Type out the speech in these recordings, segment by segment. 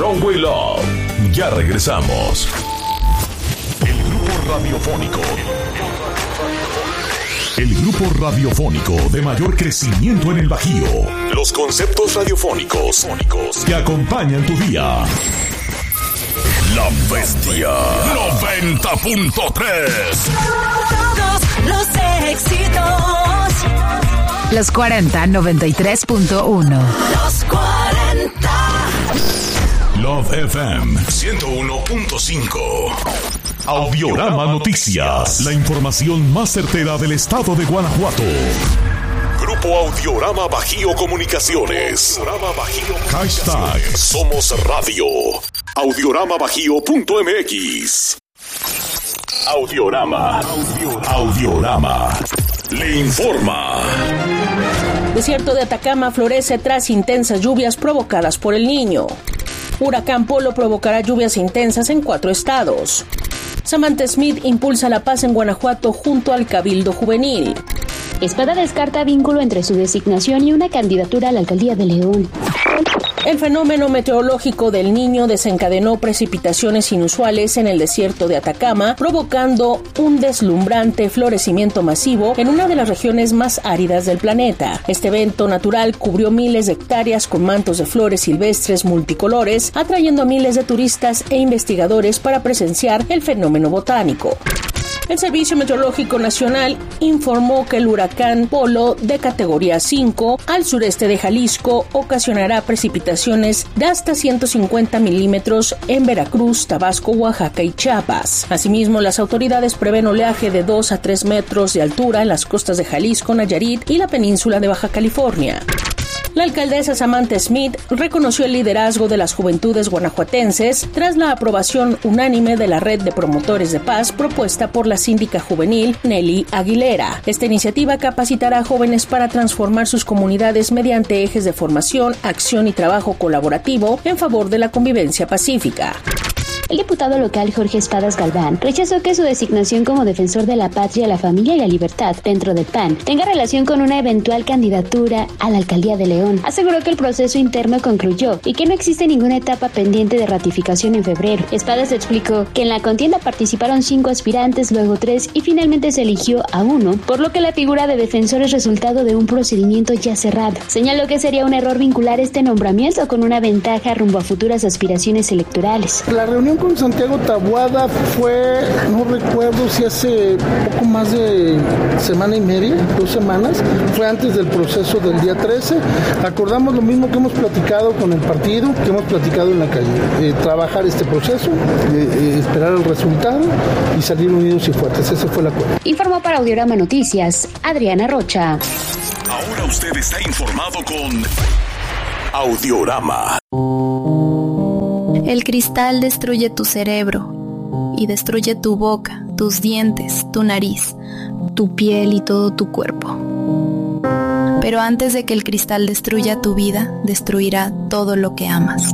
Long-Way Love. Ya regresamos. El grupo radiofónico. El grupo radiofónico de mayor crecimiento en el Bajío. Los conceptos radiofónicos que acompañan tu día. La Bestia 90.3. Todos los éxitos. Los 40 93.1. Los 40. Love FM 101.5. Audiorama Noticias. La información más certera del estado de Guanajuato. Grupo Audiorama Bajío Comunicaciones. Hashtag Somos Radio. Audioramabajío.mx. Audiorama. Le informa. Desierto de Atacama florece tras intensas lluvias provocadas por el Niño. Huracán Polo provocará lluvias intensas en 4 estados. Samantha Smith impulsa la paz en Guanajuato junto al Cabildo Juvenil. Espada descarta vínculo entre su designación y una candidatura a la alcaldía de León. El fenómeno meteorológico del Niño desencadenó precipitaciones inusuales en el desierto de Atacama, provocando un deslumbrante florecimiento masivo en una de las regiones más áridas del planeta. Este evento natural cubrió miles de hectáreas con mantos de flores silvestres multicolores, atrayendo a miles de turistas e investigadores para presenciar el fenómeno botánico. El Servicio Meteorológico Nacional informó que el huracán Polo de categoría 5 al sureste de Jalisco ocasionará precipitaciones de hasta 150 milímetros en Veracruz, Tabasco, Oaxaca y Chiapas. Asimismo, las autoridades prevén oleaje de 2 a 3 metros de altura en las costas de Jalisco, Nayarit y la península de Baja California. La alcaldesa Samantha Smith reconoció el liderazgo de las juventudes guanajuatenses tras la aprobación unánime de la red de promotores de paz propuesta por la síndica juvenil Nelly Aguilera. Esta iniciativa capacitará a jóvenes para transformar sus comunidades mediante ejes de formación, acción y trabajo colaborativo en favor de la convivencia pacífica. El diputado local Jorge Espadas Galván rechazó que su designación como defensor de la patria, la familia y la libertad dentro del PAN tenga relación con una eventual candidatura a la alcaldía de León. Aseguró que el proceso interno concluyó y que no existe ninguna etapa pendiente de ratificación en febrero. Espadas explicó que en la contienda participaron 5 aspirantes, luego 3 y finalmente se eligió a 1, por lo que la figura de defensor es resultado de un procedimiento ya cerrado. Señaló que sería un error vincular este nombramiento con una ventaja rumbo a futuras aspiraciones electorales. La reunión con Santiago Taboada fue, no recuerdo si hace poco más de semana y media, 2 semanas, fue antes del proceso del día 13. Acordamos lo mismo que hemos platicado con el partido, que hemos platicado en la calle, trabajar este proceso, esperar el resultado y salir unidos y fuertes. Ese fue el acuerdo. Informó para Audiorama Noticias, Adriana Rocha. Ahora usted está informado con Audiorama. El cristal destruye tu cerebro y destruye tu boca, tus dientes, tu nariz, tu piel y todo tu cuerpo. Pero antes de que el cristal destruya tu vida, destruirá todo lo que amas.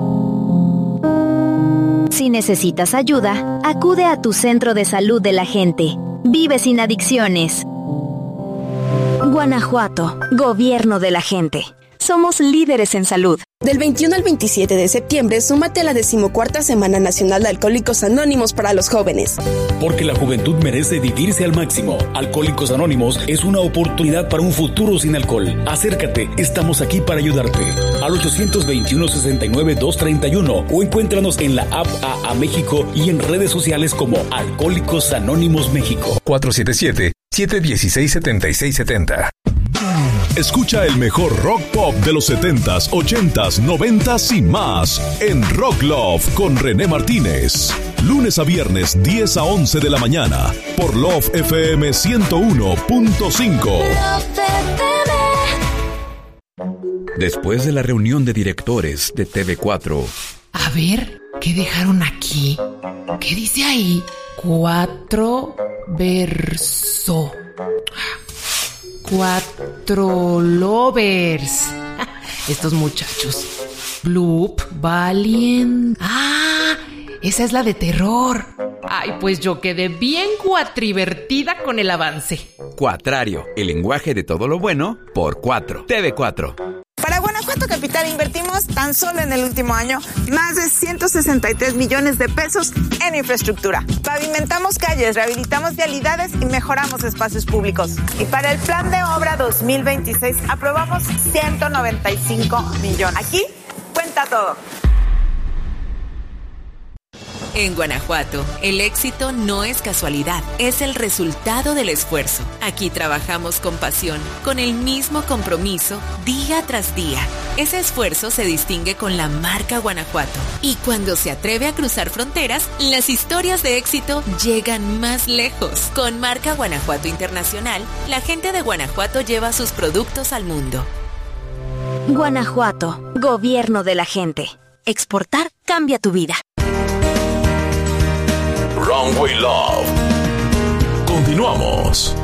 Si necesitas ayuda, acude a tu centro de salud de la gente. Vive sin adicciones. Guanajuato, gobierno de la gente. Somos líderes en salud. Del 21 al 27 de septiembre, súmate a la 14ª Semana Nacional de Alcohólicos Anónimos para los jóvenes. Porque la juventud merece vivirse al máximo. Alcohólicos Anónimos es una oportunidad para un futuro sin alcohol. Acércate, estamos aquí para ayudarte. Al 821-69-231 o encuéntranos en la app AA México y en redes sociales como Alcohólicos Anónimos México. 477-716-7670. Escucha el mejor rock pop de los 70s, 80s, 90s y más en Rock Love con René Martínez. Lunes a viernes, 10 a 11 de la mañana por Love FM 101.5. Después de la reunión de directores de TV4. A ver, ¿qué dejaron aquí? ¿Qué dice ahí? 4 verso. 4 lovers. Estos muchachos. Bloop, Valiant. ¡Ah! Esa es la de terror. Ay, pues yo quedé bien cuatrivertida con el avance. Cuatrario, el lenguaje de todo lo bueno por 4. TV4. Para Guanajuato Capital Capital invertimos tan solo en el último año más de 163 millones de pesos en infraestructura. Pavimentamos calles, rehabilitamos vialidades y mejoramos espacios públicos. Y para el plan de obra 2026 aprobamos 195 millones. Aquí cuenta todo. En Guanajuato, el éxito no es casualidad, es el resultado del esfuerzo. Aquí trabajamos con pasión, con el mismo compromiso, día tras día. Ese esfuerzo se distingue con la marca Guanajuato. Y cuando se atreve a cruzar fronteras, las historias de éxito llegan más lejos. Con marca Guanajuato Internacional, la gente de Guanajuato lleva sus productos al mundo. Guanajuato, gobierno de la gente. Exportar cambia tu vida. Runway Love. Continuamos.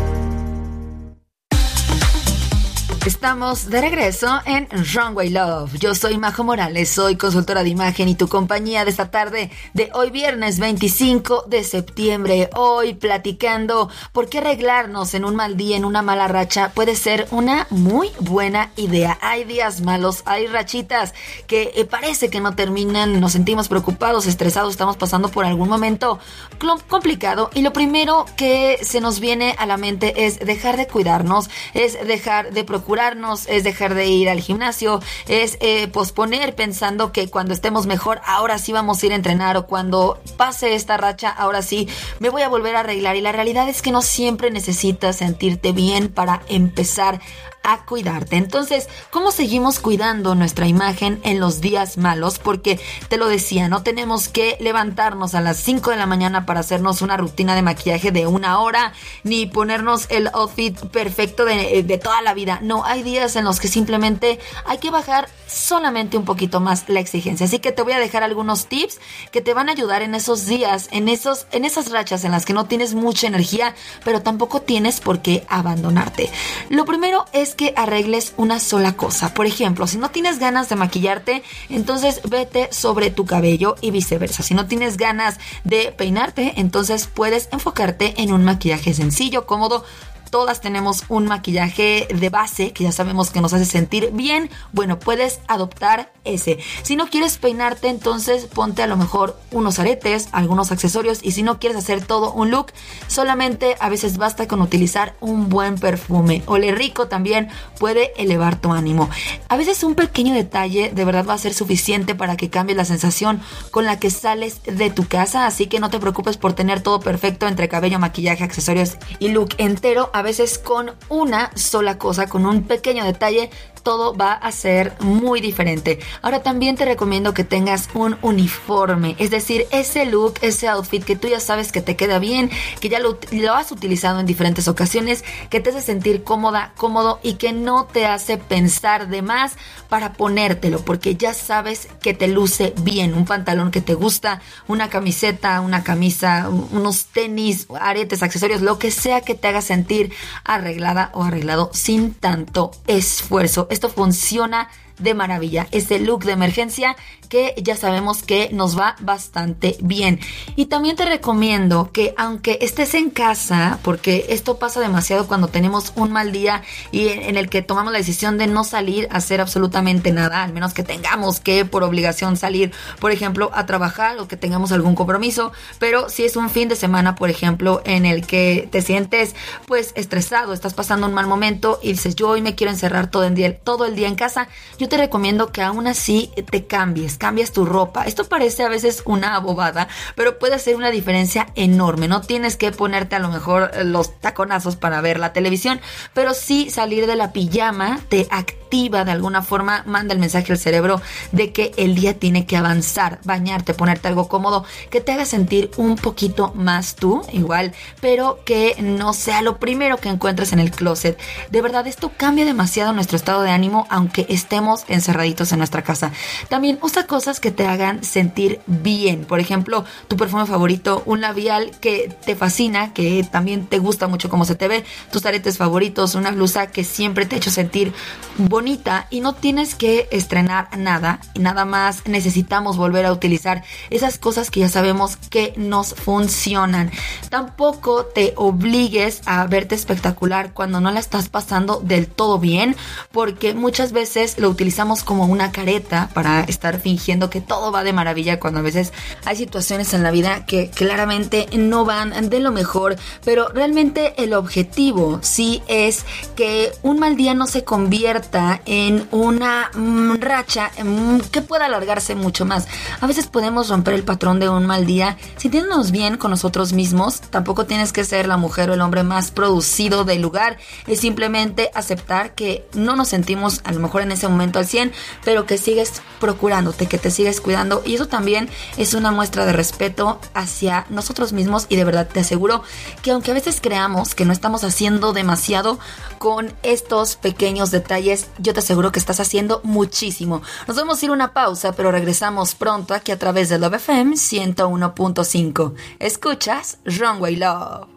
Estamos de regreso en Runway Love. Yo soy Majo Morales, soy consultora de imagen y tu compañía de esta tarde de hoy viernes 25 de septiembre. Hoy platicando por qué arreglarnos en un mal día, en una mala racha, puede ser una muy buena idea. Hay días malos, hay rachitas que parece que no terminan, nos sentimos preocupados, estresados, estamos pasando por algún momento complicado y lo primero que se nos viene a la mente es dejar de cuidarnos, es dejar de procurarnos, es dejar de ir al gimnasio, es posponer pensando que cuando estemos mejor ahora sí vamos a ir a entrenar, o cuando pase esta racha ahora sí me voy a volver a arreglar. Y la realidad es que no siempre necesitas sentirte bien para empezar a cuidarte. Entonces, ¿cómo seguimos cuidando nuestra imagen en los días malos? Porque te lo decía, no tenemos que levantarnos a las 5 de la mañana para hacernos una rutina de maquillaje de 1 hora, ni ponernos el outfit perfecto de toda la vida. No, hay días en los que simplemente hay que bajar solamente un poquito más la exigencia. Así que te voy a dejar algunos tips que te van a ayudar en esos días, en esas rachas en las que no tienes mucha energía, pero tampoco tienes por qué abandonarte. Lo primero es que arregles una sola cosa. Por ejemplo, si no tienes ganas de maquillarte, entonces vete sobre tu cabello y viceversa. Si no tienes ganas de peinarte, entonces puedes enfocarte en un maquillaje sencillo, cómodo. Todas tenemos un maquillaje de base que ya sabemos que nos hace sentir bien. Bueno, puedes adoptar ese. Si no quieres peinarte, entonces ponte a lo mejor unos aretes, algunos accesorios. Y si no quieres hacer todo un look, solamente a veces basta con utilizar un buen perfume. Oler rico también puede elevar tu ánimo. A veces un pequeño detalle de verdad va a ser suficiente para que cambie la sensación con la que sales de tu casa. Así que no te preocupes por tener todo perfecto entre cabello, maquillaje, accesorios y look entero. A veces con una sola cosa, con un pequeño detalle, todo va a ser muy diferente. Ahora también te recomiendo que tengas un uniforme, es decir, ese look, ese outfit que tú ya sabes que te queda bien, que ya lo has utilizado en diferentes ocasiones, que te hace sentir cómoda, cómodo y que no te hace pensar de más para ponértelo, porque ya sabes que te luce bien. Un pantalón que te gusta, una camiseta, una camisa, unos tenis, aretes, accesorios, lo que sea que te haga sentir arreglada o arreglado sin tanto esfuerzo. Esto funciona de maravilla, ese look de emergencia que ya sabemos que nos va bastante bien. Y también te recomiendo que aunque estés en casa, porque esto pasa demasiado cuando tenemos un mal día y en el que tomamos la decisión de no salir a hacer absolutamente nada, al menos que tengamos que por obligación salir, por ejemplo, a trabajar o que tengamos algún compromiso. Pero si es un fin de semana, por ejemplo, en el que te sientes pues estresado, estás pasando un mal momento y dices, yo hoy me quiero encerrar todo el día en casa, yo te recomiendo que aún así te cambies tu ropa. Esto parece a veces una bobada, pero puede hacer una diferencia enorme. No tienes que ponerte a lo mejor los taconazos para ver la televisión, pero sí salir de la pijama te activa de alguna forma, manda el mensaje al cerebro de que el día tiene que avanzar. Bañarte, ponerte algo cómodo que te haga sentir un poquito más tú, igual, pero que no sea lo primero que encuentres en el closet. De verdad, esto cambia demasiado nuestro estado de ánimo, aunque estemos encerraditos en nuestra casa. También usa cosas que te hagan sentir bien. Por ejemplo, tu perfume favorito, un labial que te fascina, que también te gusta mucho cómo se te ve, tus aretes favoritos, una blusa que siempre te ha hecho sentir bonita, y no tienes que estrenar nada, y nada más necesitamos volver a utilizar esas cosas que ya sabemos que nos funcionan. Tampoco te obligues a verte espectacular cuando no la estás pasando del todo bien, porque muchas veces lo utilizamos utilizamos como una careta para estar fingiendo que todo va de maravilla, cuando a veces hay situaciones en la vida que claramente no van de lo mejor, pero realmente el objetivo sí es que un mal día no se convierta en una racha que pueda alargarse mucho más. A veces podemos romper el patrón de un mal día sintiéndonos bien con nosotros mismos. Tampoco tienes que ser la mujer o el hombre más producido del lugar, es simplemente aceptar que no nos sentimos a lo mejor en ese momento al 100, pero que sigues procurándote, que te sigues cuidando, y eso también es una muestra de respeto hacia nosotros mismos. Y de verdad te aseguro que aunque a veces creamos que no estamos haciendo demasiado con estos pequeños detalles, yo te aseguro que estás haciendo muchísimo. Nos vamos a ir a una pausa, pero regresamos pronto aquí a través de Love FM 101.5. Escuchas Runway Love.